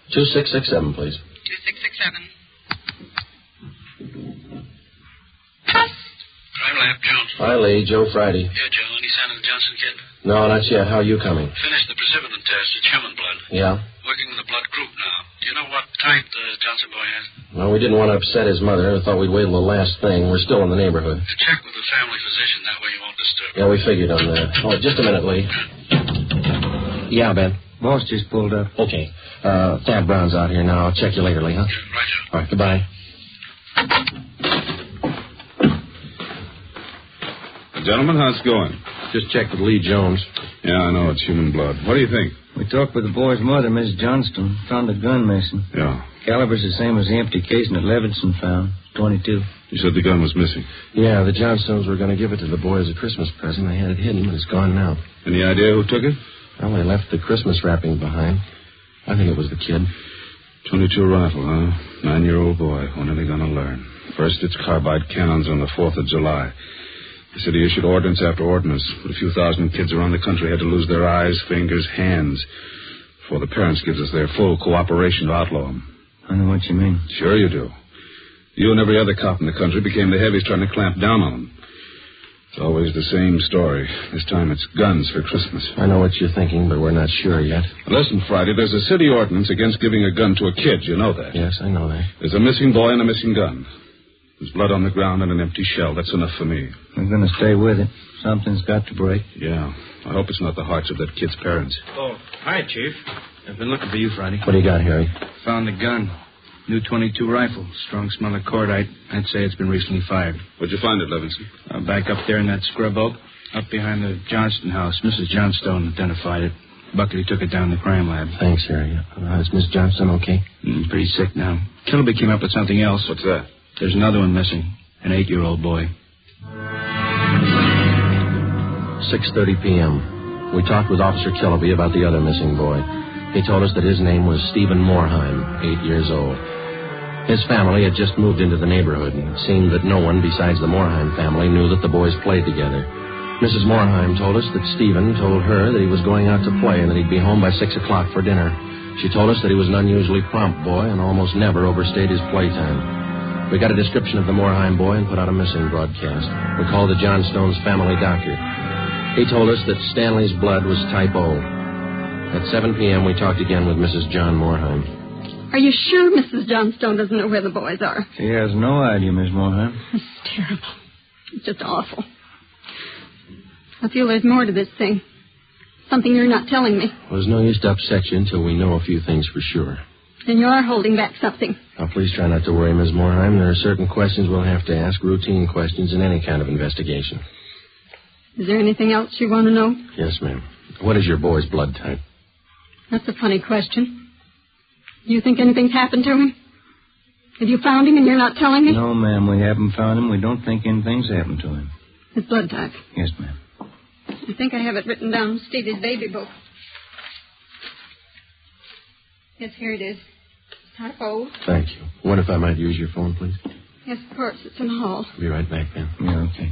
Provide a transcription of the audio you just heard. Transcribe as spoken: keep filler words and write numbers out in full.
two six six seven, please. two six six seven. Crime Lab, Jones. Hi, Lee. Joe Friday. Yeah, Joe. Any sign of the Johnson kid? No, not yet. How are you coming? Finished the precipitin test. It's human blood. Yeah? Working in the blood group now. Do you know what type the Johnson boy has? Well, we didn't want to upset his mother. I thought we'd wait till the last thing. We're still in the neighborhood. Check with the family physician. That way you won't disturb. Yeah, we figured on that. Oh, just a minute, Lee. Yeah, Ben. Boss just pulled up. Okay. Uh, Thad Brown's out here now. I'll check you later, Lee, huh? Yeah, right, Joe. All right, goodbye. Gentlemen, how's it going? Just checked with Lee Jones. Yeah, I know. It's human blood. What do you think? We talked with the boy's mother, Miss Johnston. Found a gun missing. Yeah. Caliber's the same as the empty casing that Levinson found. twenty-two. You said the gun was missing. Yeah, the Johnstones were going to give it to the boy as a Christmas present. They had it hidden, but it's gone now. Any idea who took it? Well, they left the Christmas wrapping behind. I think it was the kid. twenty-two rifle, huh? Nine-year-old boy. When are they going to learn? First, it's carbide cannons on the fourth of July. The city issued ordinance after ordinance, but a few thousand kids around the country had to lose their eyes, fingers, hands before the parents gives us their full cooperation to outlaw them. I know what you mean. Sure you do. You and every other cop in the country became the heavies trying to clamp down on them. It's always the same story. This time it's guns for Christmas. I know what you're thinking, but we're not sure yet. Listen, Friday, there's a city ordinance against giving a gun to a kid. You know that? Yes, I know that. There's a missing boy and a missing gun. There's blood on the ground and an empty shell. That's enough for me. We're going to stay with it. Something's got to break. Yeah. I hope it's not the hearts of that kid's parents. Oh, hi, Chief. I've been looking for you, Friday. What do you got, Harry? Found the gun. New twenty-two rifle. Strong smell of cordite. I'd say it's been recently fired. Where'd you find it, Levinson? Uh, back up there in that scrub oak. Up behind the Johnston house. Missus Johnstone identified it. Buckley took it down to the crime lab. Thanks, Harry. Uh, is Miss Johnston okay? Mm, pretty sick now. Killaby came up with something else. What's that? There's another one missing. An eight-year-old boy. six thirty p.m. We talked with Officer Killaby about the other missing boy. He told us that his name was Stephen Moorheim, eight years old. His family had just moved into the neighborhood, and it seemed that no one besides the Moorheim family knew that the boys played together. Missus Moorheim told us that Stephen told her that he was going out to play and that he'd be home by six o'clock for dinner. She told us that he was an unusually prompt boy and almost never overstayed his playtime. We got a description of the Moorheim boy and put out a missing broadcast. We called the Johnstones' family doctor. He told us that Stanley's blood was type O. At seven p.m., we talked again with Missus John Moorheim. Are you sure Missus Johnstone doesn't know where the boys are? She has no idea, Miss Moorheim. It's terrible. It's just awful. I feel there's more to this thing. Something you're not telling me. Well, there's no use to upset you until we know a few things for sure. Then you are holding back something. Now, please try not to worry, Miss Moorheim. There are certain questions we'll have to ask, routine questions in any kind of investigation. Is there anything else you want to know? Yes, ma'am. What is your boy's blood type? That's a funny question. Do you think anything's happened to him? Have you found him and you're not telling me? No, ma'am, we haven't found him. We don't think anything's happened to him. His blood type? Yes, ma'am. I think I have it written down in Stevie's baby book. Yes, here it is. Type O. Thank you. What if I might use your phone, please? Yes, of course. It's in the hall. I'll be right back, then. Yeah, okay.